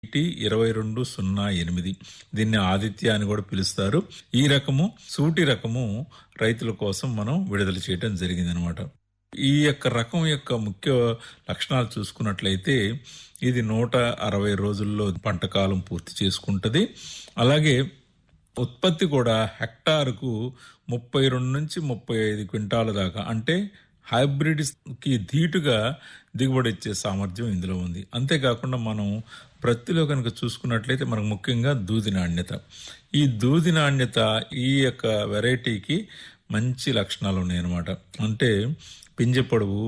2208 దీన్ని ఆదిత్య అని కూడా పిలుస్తారు. ఈ రకము సూటి రకము రైతుల కోసం మనం విడుదల చేయడం జరిగింది అనమాట. ఈ యొక్క రకం యొక్క ముఖ్య లక్షణాలు చూసుకున్నట్లయితే ఇది 160 రోజుల్లో పంట కాలం పూర్తి చేసుకుంటది. అలాగే ఉత్పత్తి కూడా హెక్టారుకు 32 నుంచి 35 క్వింటాల దాకా, అంటే హైబ్రిడ్స్ కి ధీటుగా దిగుబడి ఇచ్చే సామర్థ్యం ఇందులో ఉంది. అంతేకాకుండా మనం ప్రత్తిలో కనుక చూసుకున్నట్లయితే మనకు ముఖ్యంగా దూది నాణ్యత, ఈ దూది నాణ్యత ఈ యొక్క వెరైటీకి మంచి లక్షణాలు ఉన్నాయన్నమాట. అంటే పింజ పొడవు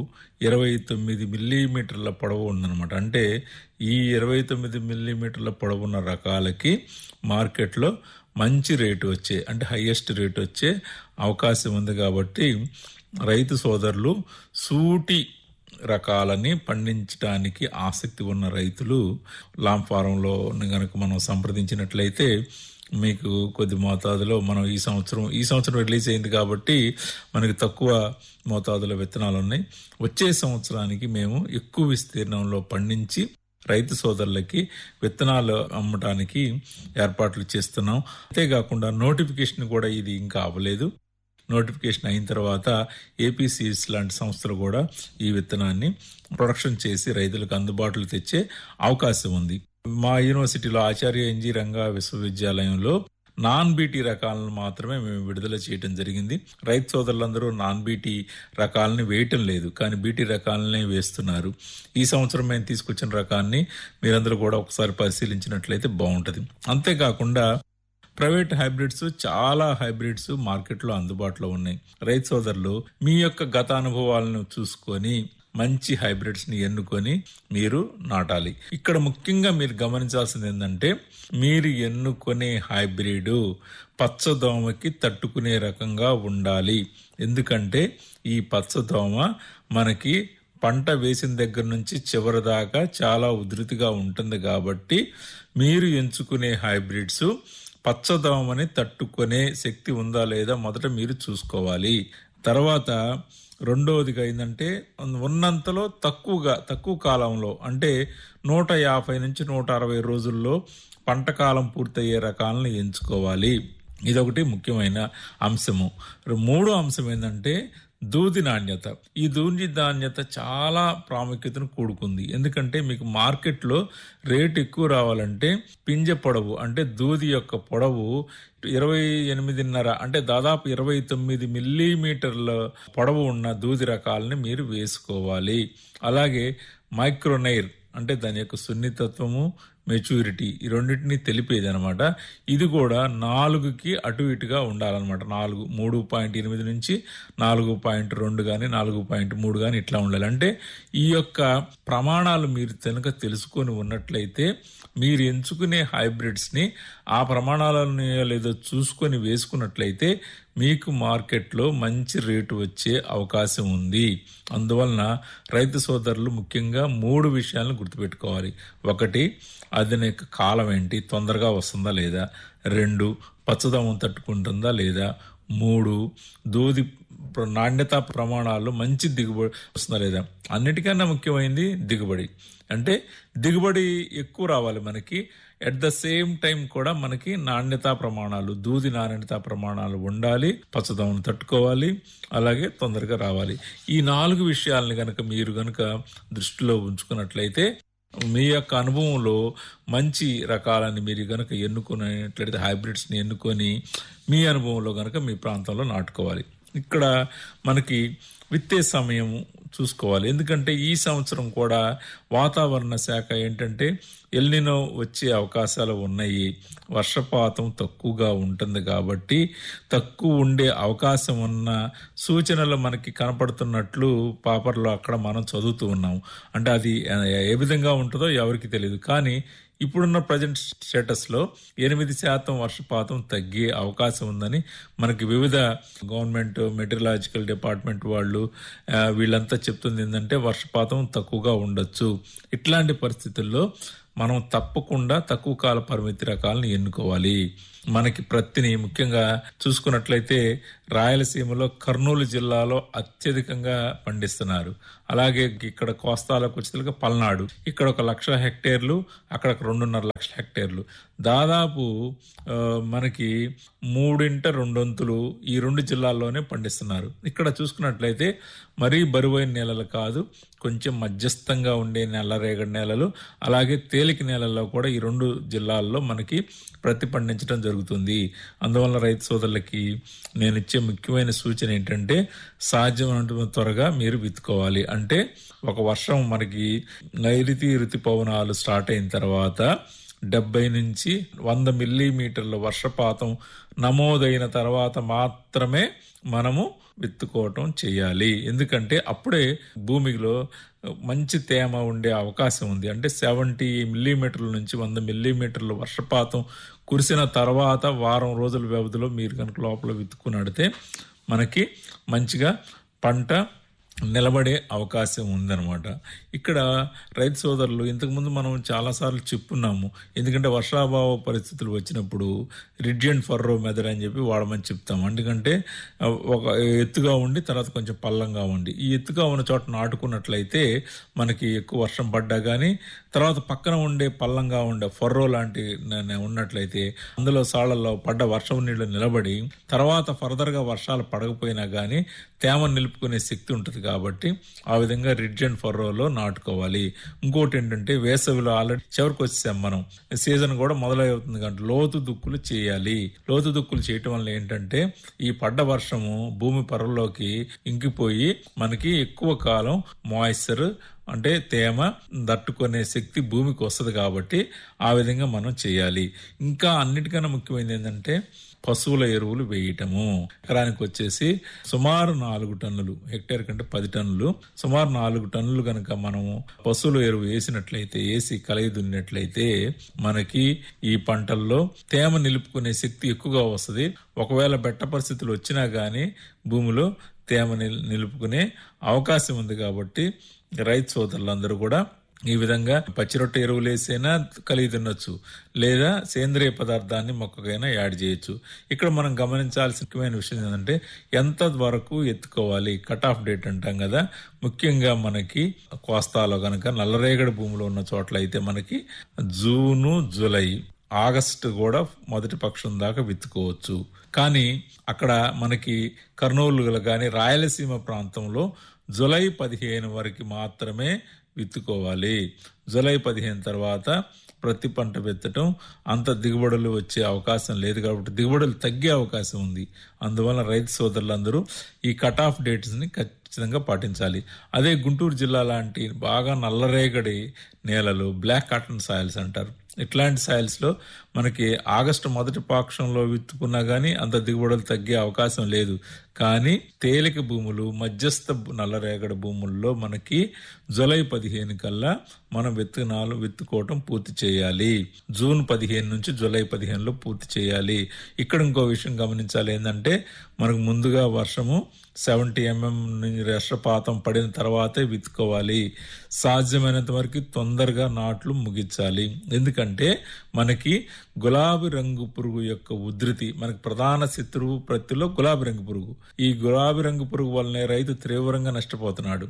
29 మిల్లీమీటర్ల పొడవు ఉందన్నమాట. అంటే ఈ 29 మిల్లీమీటర్ల పొడవున్న రకాలకి మార్కెట్లో మంచి రేటు వచ్చే, అంటే హైయెస్ట్ రేటు వచ్చే అవకాశం ఉంది. కాబట్టి రైతు సోదరులు సూటి రకాలని పండించడానికి ఆసక్తి ఉన్న రైతులు లాంగ్ ఫారంలో గనక మనం సంప్రదించినట్లయితే మీకు కొద్ది మోతాదులో మనం ఈ సంవత్సరం రిలీజ్ అయింది కాబట్టి మనకి తక్కువ మోతాదులో విత్తనాలు ఉన్నాయి. వచ్చే సంవత్సరానికి మేము ఎక్కువ విస్తీర్ణంలో పండించి రైతు సోదరులకి విత్తనాలు అమ్మటానికి ఏర్పాట్లు చేస్తున్నాం. అంతేకాకుండా నోటిఫికేషన్ కూడా ఇది ఇంకా అవ్వలేదు. నోటిఫికేషన్ అయిన తర్వాత ఏపీ సీడ్స్ లాంటి సంస్థలు కూడా ఈ విత్తనాన్ని ప్రొడక్షన్ చేసి రైతులకు అందుబాటులో తెచ్చే అవకాశం ఉంది. మా యూనివర్సిటీలో ఆచార్య ఎన్జీ రంగా విశ్వవిద్యాలయంలో నాన్ బీటీ రకాలను మాత్రమే మేము విడుదల చేయడం జరిగింది. రైతు సోదరులందరూ నాన్ బీటీ రకాలని వేయటం లేదు, కానీ బీటీ రకాలనే వేస్తున్నారు. ఈ సంవత్సరం మేము తీసుకొచ్చిన రకాన్ని మీరందరూ కూడా ఒకసారి పరిశీలించినట్లయితే బాగుంటది. అంతేకాకుండా ప్రైవేట్ హైబ్రిడ్స్, చాలా హైబ్రిడ్స్ మార్కెట్లో అందుబాటులో ఉన్నాయి. రైతు సోదరులు మీ యొక్క గత అనుభవాలను చూసుకొని మంచి హైబ్రిడ్స్ ని ఎన్నుకొని మీరు నాటాలి. ఇక్కడ ముఖ్యంగా మీరు గమనించాల్సింది ఏంటంటే మీరు ఎన్నుకునే హైబ్రిడ్ పచ్చదోమకి తట్టుకునే రకంగా ఉండాలి. ఎందుకంటే ఈ పచ్చదోమ మనకి పంట వేసిన దగ్గర నుంచి చివరి దాకా చాలా ఉధృతిగా ఉంటుంది. కాబట్టి మీరు ఎంచుకునే హైబ్రిడ్స్ పచ్చదోమని తట్టుకునే శక్తి ఉందా లేదా మొదట మీరు చూసుకోవాలి. తర్వాత రెండవదిగా ఏంటంటే ఉన్నంతలో తక్కువ కాలంలో, అంటే 150 నుంచి 160 రోజుల్లో పంట కాలం పూర్తయ్యే రకాలను ఎంచుకోవాలి. ఇదొకటి ముఖ్యమైన అంశము. మూడో అంశం ఏంటంటే దూది నాణ్యత. ఈ దూది నాణ్యత చాలా ప్రాముఖ్యతను కూడుకుంది. ఎందుకంటే మీకు మార్కెట్లో రేటు ఎక్కువ రావాలంటే పింజ పొడవు, అంటే దూది యొక్క పొడవు 28.5, అంటే దాదాపు 29 మిల్లీమీటర్ల పొడవు ఉన్న దూది రకాలని మీరు వేసుకోవాలి. అలాగే మైక్రోనైర్, అంటే దాని యొక్క సున్నితత్వము, మెచ్యూరిటీ, ఈ రెండింటినీ తెలిపేది అనమాట. ఇది కూడా 4కి అటు ఇటుగా ఉండాలన్నమాట. 3.8 నుంచి 4.2 కానీ 4.3 కానీ ఇట్లా ఉండాలి. అంటే ఈ యొక్క ప్రమాణాలు మీరు కనుక తెలుసుకొని ఉన్నట్లయితే మీరు ఎంచుకునే హైబ్రిడ్స్ ని ఆ ప్రమాణాలను లేదో చూసుకొని వేసుకున్నట్లయితే మీకు మార్కెట్లో మంచి రేటు వచ్చే అవకాశం ఉంది. అందువలన రైతు సోదరులు ముఖ్యంగా 3 విషయాలను గుర్తుపెట్టుకోవాలి. 1, అది యొక్క కాలం ఏంటి, తొందరగా వస్తుందా లేదా. 2, పచ్చదనం తట్టుకుంటుందా లేదా. 3, దూది నాణ్యత ప్రమాణాలు మంచి దిగుబడి వస్తుందా లేదా. అన్నిటికన్నా ముఖ్యమైనది దిగుబడి. అంటే దిగుబడి ఎక్కువ రావాలి మనకి, ఎట్ ద సేమ్ టైం కూడా మనకి నాణ్యతా ప్రమాణాలు, దూది నాణ్యతా ప్రమాణాలు ఉండాలి, పచ్చదనం తట్టుకోవాలి, అలాగే తొందరగా రావాలి. ఈ 4 విషయాలని గనక మీరు గనక దృష్టిలో ఉంచుకున్నట్లయితే మీ యొక్క అనుభవంలో మంచి రకాలని మీరు గనక ఎన్నుకున్నట్లయితే హైబ్రిడ్స్ ని ఎన్నుకొని మీ అనుభవంలో గనక మీ ప్రాంతంలో నాటుకోవాలి. ఇక్కడ మనకి విత్తే సమయం చూసుకోవాలి. ఎందుకంటే ఈ సంవత్సరం కూడా వాతావరణ శాఖ ఏంటంటే ఎల్నినో వచ్చే అవకాశాలు ఉన్నాయి. వర్షపాతం తక్కువగా ఉంటుంది కాబట్టి తక్కువ ఉండే అవకాశం ఉన్న సూచనలు మనకి కనపడుతున్నట్లు పేపర్లో అక్కడ మనం చదువుతూ ఉన్నాం. అంటే అది ఏ విధంగా ఉంటుందో ఎవరికి తెలియదు. కానీ ఇప్పుడున్న ప్రజెంట్ స్టేటస్ లో 8% వర్షపాతం తగ్గే అవకాశం ఉందని మనకి వివిధ గవర్నమెంట్ మెటీరియలాజికల్ డిపార్ట్మెంట్ వాళ్ళు వీళ్ళంతా చెప్తుంది ఏంటంటే వర్షపాతం తక్కువగా ఉండొచ్చు. ఇట్లాంటి పరిస్థితుల్లో మనం తప్పకుండా తక్కువ కాల పరిమితి రకాలను ఎన్నుకోవాలి. మనకి ప్రత్తిని ముఖ్యంగా చూసుకున్నట్లయితే రాయలసీమలో కర్నూలు జిల్లాలో అత్యధికంగా పండిస్తున్నారు. అలాగే ఇక్కడ కోస్తాలకు వచ్చేసరికి పల్నాడు, ఇక్కడ 1,00,000 హెక్టేర్లు, అక్కడ 2.5 లక్షల హెక్టేర్లు, దాదాపు మనకి 3/2 ఈ 2 జిల్లాల్లోనే పండిస్తున్నారు. ఇక్కడ చూసుకున్నట్లయితే మరీ బరువైన నేలలు కాదు, కొంచెం మధ్యస్థంగా ఉండే నల్లరేగడి నేలలు, అలాగే తేలిక నేలల్లో కూడా ఈ 2 జిల్లాల్లో మనకి ప్రత్తి పండించడం జరుగుతుంది. అందువల్ల రైతు సోదరులకి నేను ఇచ్చే ముఖ్యమైన సూచన ఏంటంటే సాధ్యమైనంత త్వరగా మీరు విత్తుకోవాలి. అంటే ఒక వర్షం మనకి నైరుతి ఋతుపవనాలు స్టార్ట్ అయిన తర్వాత 70 నుంచి 100 మిల్లీమీటర్ల వర్షపాతం నమోదైన తర్వాత మాత్రమే మనము విత్తుకోవటం చేయాలి. ఎందుకంటే అప్పుడే భూమిలో మంచి తేమ ఉండే అవకాశం ఉంది. అంటే 70 మిల్లీమీటర్ల నుంచి 100 మిల్లీమీటర్ల వర్షపాతం కురిసిన తర్వాత వారం రోజుల వ్యవధిలో మీరు కనుక లోపల విత్తుకున్నడితే మనకి మంచిగా పంట నిలబడే అవకాశం ఉందన్నమాట. ఇక్కడ రైతు సోదరులు ఇంతకుముందు మనం చాలాసార్లు చెప్పున్నాము. ఎందుకంటే వర్షాభావ పరిస్థితులు వచ్చినప్పుడు రిడ్జ్ అండ్ ఫర్రో మెథడ్ అని చెప్పి వాడమని చెప్తాము. ఎందుకంటే ఒక ఎత్తుగా ఉండి తర్వాత కొంచెం పల్లంగా ఉండి, ఈ ఎత్తుగా ఉన్న చోట నాటుకున్నట్లయితే మనకి ఎక్కువ వర్షం పడ్డా కానీ తర్వాత పక్కన ఉండే పల్లంగా ఉండే ఫర్రో లాంటి ఉన్నట్లయితే అందులో సాళ్లలో పడ్డ వర్షం నీళ్లు నిలబడి తర్వాత ఫర్దర్గా వర్షాలు పడకపోయినా కానీ తేమ నిలుపుకునే శక్తి ఉంటుంది. కాబట్టి ఆ విధంగా రిడ్జ్ అండ్ ఫర్రోలో నాటుకోవాలి. ఇంకోటి ఏంటంటే వేసవిలో ఆల్రెడీ చివరికి వచ్చేసాం మనం, సీజన్ కూడా మొదలవుతుంది కాబట్టి లోతు దుక్కులు చేయాలి. లోతు దుక్కులు చేయటం వల్ల ఏంటంటే ఈ పడ్డ వర్షము భూమి పొరల్లోకి ఇంకిపోయి మనకి ఎక్కువ కాలం మాయిశ్చర్ అంటే తేమ తట్టుకునే శక్తి భూమికి వస్తుంది. కాబట్టి ఆ విధంగా మనం చేయాలి. ఇంకా అన్నిటికన్నా ముఖ్యమైనది ఏంటంటే పశువుల ఎరువులు వేయటము. ఎకరానికి వచ్చేసి సుమారు 4 టన్నులు, హెక్టేర్ కంటే 10 టన్నులు, సుమారు 4 టన్నులు కనుక మనము పశువుల ఎరువు వేసి కలయి దున్నట్లయితే మనకి ఈ పంటల్లో తేమ నిలుపుకునే శక్తి ఎక్కువగా వస్తుంది. ఒకవేళ బెట్ట పరిస్థితులు వచ్చినా గానీ భూమిలో తేమ నిలుపుకునే అవకాశం ఉంది. కాబట్టి రైతు సోదరులందరూ కూడా ఈ విధంగా పచ్చిరొట్ట ఎరువులు వేసైనా కలిగి తినొచ్చు, లేదా సేంద్రియ పదార్థాన్ని మొక్కకైనా యాడ్ చేయొచ్చు. ఇక్కడ మనం గమనించాల్సిన ముఖ్యమైన విషయం ఏంటంటే ఎంత వరకు ఎత్తుకోవాలి, కట్ ఆఫ్ డేట్ అంటాం కదా. ముఖ్యంగా మనకి కోస్తాలో కనుక నల్లరేగడి భూమిలో ఉన్న చోట్ల అయితే మనకి జూను, జూలై, ఆగస్టు కూడా మొదటి పక్షం దాకా విత్తుకోవచ్చు. కానీ అక్కడ మనకి కర్నూలు కానీ రాయలసీమ ప్రాంతంలో జూలై 15 వరకు మాత్రమే విత్తుకోవాలి. జూలై 15 తర్వాత ప్రతి పంట విత్తటం అంత దిగుబడులు వచ్చే అవకాశం లేదు. కాబట్టి దిగుబడులు తగ్గే అవకాశం ఉంది. అందువల్ల రైతు సోదరులందరూ ఈ కట్ ఆఫ్ డేట్స్ ని ఖచ్చితంగా పాటించాలి. అదే గుంటూరు జిల్లా లాంటి బాగా నల్లరేగడి నేలలు, బ్లాక్ కాటన్ సాయిల్స్ అంటారు, ఇట్లాంటి సాయిల్స్ లో మనకి ఆగస్టు మొదటి పాక్షంలో విత్తుకున్నా గానీ అంత దిగుబడులు తగ్గే అవకాశం లేదు. కానీ తేలిక భూములు, మధ్యస్థ నల్లరేగడి భూముల్లో మనకి జూలై 15 కల్లా మనం విత్తనాలు విత్తుకోవటం పూర్తి చేయాలి. జూన్ 15 నుంచి జూలై 15లో పూర్తి చేయాలి. ఇక్కడ ఇంకో విషయం గమనించాలి ఏంటంటే మనకు ముందుగా వర్షము 70 mm వర్షపాతం పడిన తర్వాతే విత్తుకోవాలి. సాధ్యమైనంత వరకు తొందరగా నాట్లు ముగించాలి. ఎందుకంటే మనకి గులాబీ రంగు పురుగు యొక్క ఉధృతి, మనకి ప్రధాన శత్రువు ప్రత్తిలో గులాబీ రంగు పురుగు. ఈ గులాబీ రంగు పురుగు వల్లనే రైతు తీవ్రంగా నష్టపోతున్నాడు.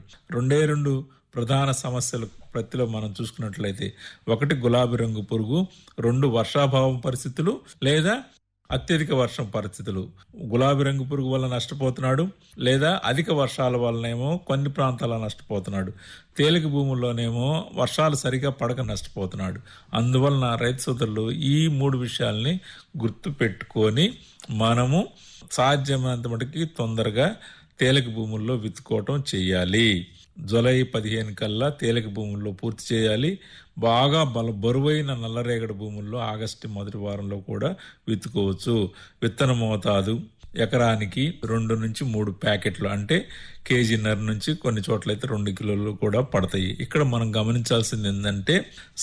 2 ప్రధాన సమస్యలు ప్రత్తిలో మనం చూసుకున్నట్లయితే, 1 గులాబీ రంగు పురుగు, 2 వర్షాభావం పరిస్థితులు లేదా అత్యధిక వర్షం పరిస్థితులు. గులాబీ రంగు పురుగు వల్ల నష్టపోతున్నాడు, లేదా అధిక వర్షాల వల్లనేమో కొన్ని ప్రాంతాల్లో నష్టపోతున్నాడు, తేలిక భూముల్లోనేమో వర్షాలు సరిగా పడక నష్టపోతున్నాడు. అందువలన రైతు సోదరులు ఈ 3 విషయాల్ని గుర్తు పెట్టుకొని మనము సాధ్యమైనంత మటుకి తొందరగా తేలిక భూముల్లో విత్తుకోవటం చేయాలి. జూలై 15 కల్లా తేలిక భూముల్లో పూర్తి చేయాలి. బాగా బరువైన నల్లరేగడి భూముల్లో ఆగస్టు మొదటి వారంలో కూడా విత్తుకోవచ్చు. విత్తన మోతాదు ఎకరానికి 2 నుంచి 3 ప్యాకెట్లు, అంటే కేజీన్నర నుంచి కొన్ని చోట్లయితే 2 కిలోలు కూడా పడతాయి. ఇక్కడ మనం గమనించాల్సింది ఏంటంటే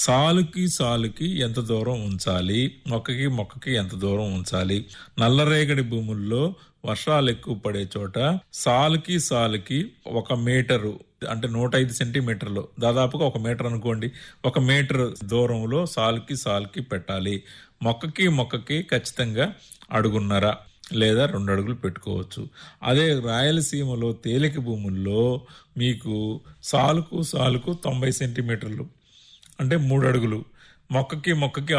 సాలుకి ఎంత దూరం ఉంచాలి, మొక్కకి ఎంత దూరం ఉంచాలి. నల్లరేగడి భూముల్లో వర్షాలు ఎక్కువ పడే చోట సాలుకి 1 మీటరు అంటే 105 సెంటీమీటర్లు, దాదాపుగా 1 మీటర్ అనుకోండి. 1 మీటర్ దూరంలో సాలుకి పెట్టాలి. మొక్కకి ఖచ్చితంగా అడుగున్నర లేదా 2 అడుగులు పెట్టుకోవచ్చు. అదే రాయలసీమలో తేలిక భూముల్లో మీకు సాలుకు 90 సెంటీమీటర్లు అంటే 3 అడుగులు, మొక్కకి